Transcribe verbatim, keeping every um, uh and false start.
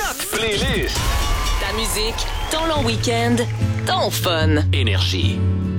Playlist. Ta musique, ton long week-end, ton fun. Énergie.